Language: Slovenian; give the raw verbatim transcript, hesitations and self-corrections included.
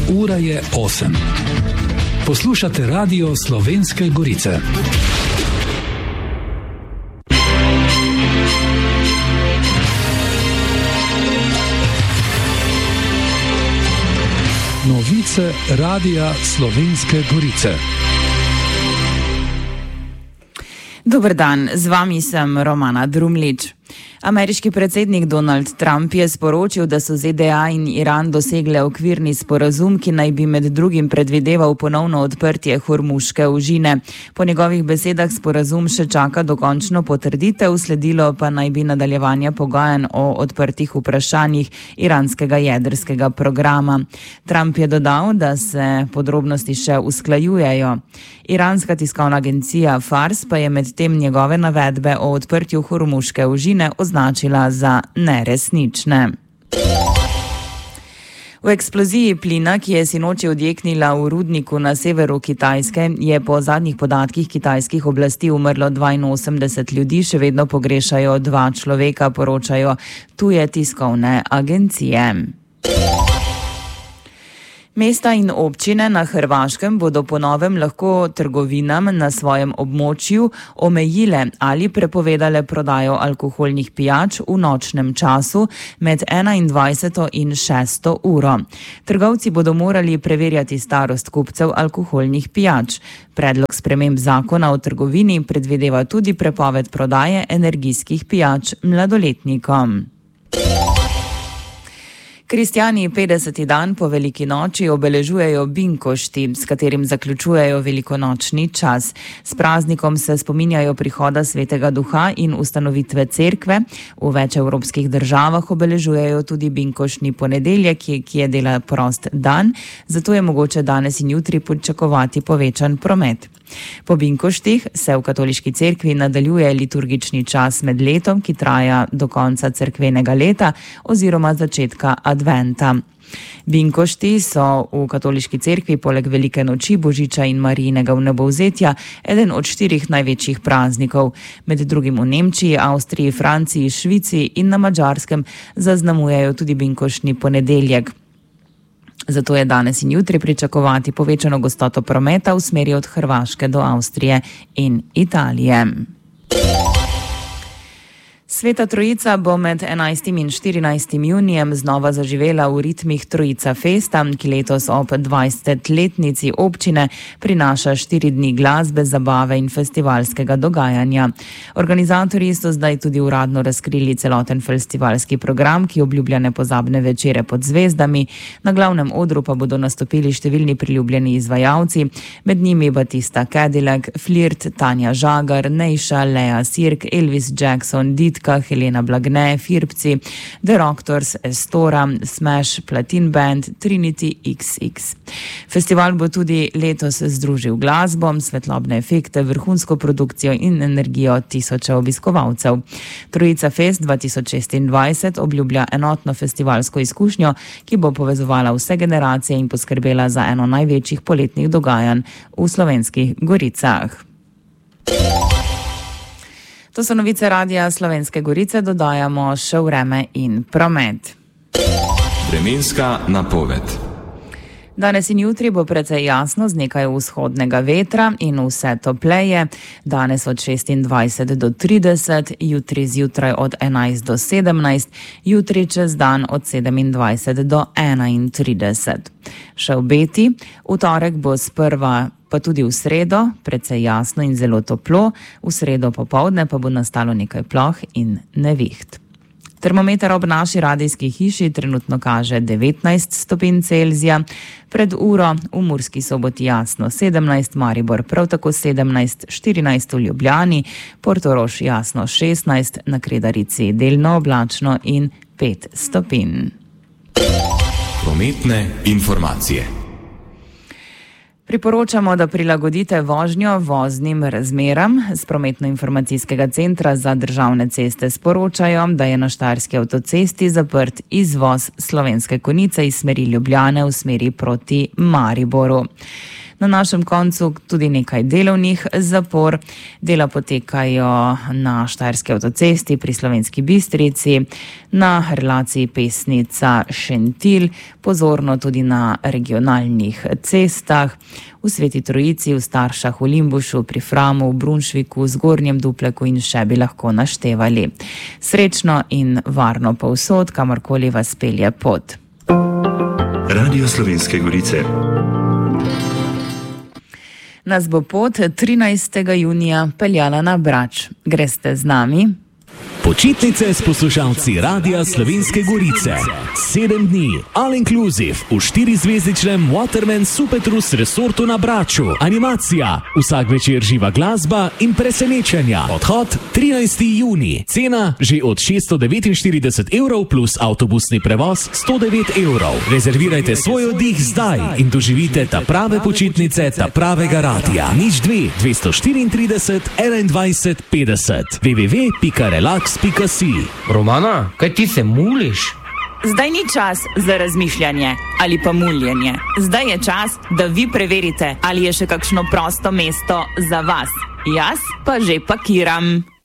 Ura je osem. Poslušate Radio Slovenske Gorice. Novice Radia Slovenske Gorice. Dober dan, z vami sem Romana Drumlič. Ameriški predsednik Donald Trump je sporočil, da so Z D A in Iran dosegle okvirni sporazum, ki naj bi med drugim predvideval ponovno odprtje Hormuške ožine. Po njegovih besedah sporazum še čaka dokončno potrditev, sledilo pa naj bi nadaljevanje pogajanj o odprtih vprašanjih iranskega jedrskega programa. Trump je dodal, da se podrobnosti še usklajujejo. Iranska tiskovna agencija Fars pa je medtem njegove navedbe o odprtju Hormuške ožine označila za neresnične. V eksploziji plina, ki je sinoči odjeknila v rudniku na severu Kitajske, je po zadnjih podatkih kitajskih oblasti umrlo dvainosemdeset ljudi, še vedno pogrešajo dva človeka, poročajo tuje tiskovne agencije. Mesta in občine na Hrvaškem bodo po novem lahko trgovinam na svojem območju omejile ali prepovedale prodajo alkoholnih pijač v nočnem času med enaindvajseto in šesto uro. Trgovci bodo morali preverjati starost kupcev alkoholnih pijač. Predlog sprememb zakona o trgovini predvideva tudi prepoved prodaje energijskih pijač mladoletnikom. Kristjani petdeseti dan po veliki noči obeležujejo binkošti, s katerim zaključujejo velikonočni čas. S praznikom se spominjajo prihoda Svetega Duha in ustanovitve cerkve. V več evropskih državah obeležujejo tudi binkoštni ponedeljek, ki, ki je dela prost dan, zato je mogoče danes in jutri pričakovati povečan promet. Po binkoštih se v katoliški cerkvi nadaljuje liturgični čas med letom, ki traja do konca cerkvenega leta oziroma začetka adventa. Binkošti so v katoliški cerkvi poleg velike noči, božiča in Marijinega vnebovzetja eden od štirih največjih praznikov. Med drugim v Nemčiji, Avstriji, Franciji, Švici in na Madžarskem zaznamujejo tudi binkoštni ponedeljek. Zato je danes in jutri pričakovati povečano gostoto prometa v smeri od Hrvaške do Avstrije in Italije. Sveta Trojica bo med enajstim in štirinajstim junijem znova zaživela v ritmih Trojica Festa, ki letos ob dvajsetletnici občine prinaša štiri dni glasbe, zabave in festivalskega dogajanja. Organizatorji so zdaj tudi uradno razkrili celoten festivalski program, ki obljublja nepozabne večere pod zvezdami. Na glavnem odru pa bodo nastopili številni priljubljeni izvajalci, med njimi Batista Cadillac, Flirt, Tanja Žagar, Nejša, Lea Sirk, Elvis Jackson, Ditka, Helena Blagne, Firpci, The Rocktors, Estora, Smash, Platin Band, Trinity iks iks. Festival bo tudi letos združil glasbo, svetlobne efekte, vrhunsko produkcijo in energijo tisoče obiskovalcev. Trojica Fest dva tisoč šestindvajset obljublja enotno festivalsko izkušnjo, ki bo povezovala vse generacije in poskrbela za eno največjih poletnih dogajanj v Slovenskih Goricah. To so novice Radia Slovenske Gorice, dodajamo še vreme in promet. Vremenska napoved. Danes in jutri bo precej jasno z nekaj vzhodnega vetra in vse topleje. Danes od šestindvajset do trideset, jutri zjutraj od enajst do sedemnajst, jutri čez dan od sedemindvajset do enaintrideset. Še obeti, v torek bo sprva pa tudi v sredo precej jasno in zelo toplo, v sredo popoldne pa bo nastalo nekaj ploh in neviht. Termometer ob naši radijski hiši trenutno kaže devetnajst stopinj Celzija, pred uro v Murski Soboti jasno sedemnajst, Maribor prav tako sedemnajst, štirinajst v Ljubljani, Portorož jasno šestnajst, na Kredarici delno oblačno in pet stopinj. Prometne informacije. Priporočamo, da prilagodite vožnjo voznim razmeram. Z Prometno-informacijskega centra za državne ceste sporočajo, da je na Štajerski avtocesti zaprt izvoz Slovenske Konjice iz smeri Ljubljane v smeri proti Mariboru. Na našem koncu tudi nekaj delovnih zapor. Dela potekajo na Štajerski avtocesti pri Slovenski Bistrici, na relaciji Pesnica-Šentilj, pozorno tudi na regionalnih cestah, v Sveti Trojici, v Staršah, v Limbušu, pri Framu, v Brunšviku, Zgornjem Dupleku in še bi lahko naštevali. Srečno in varno povsod, kamorkoli vas pelje pot. Radio Slovenske Gorice. Nas bo pot trinajstega junija peljala na Brač. Greste z nami? Počitnice s poslušalci Radia Slovenske Gorice. Sedem dni, all inclusive, v štirizvezdičnem Waterman Supetrus resortu na Braču. Animacija, vsak večer živa glasba in presenečenja. Odhod trinajstega junija. Cena že od šeststo devetinštirideset evrov plus avtobusni prevoz sto devet evrov. Rezervirajte svoj oddih zdaj in doživite ta prave počitnice, ta pravega radia. Nič dve, dvesto štiriintrideset, enaindvajset, petdeset. w w w pika relax pika si. Romana, kaj ti se muliš? Zdaj ni čas za razmišljanje ali pa muljenje. Zdaj je čas, da vi preverite, ali je še kakšno prosto mesto za vas. Jaz pa že pakiram.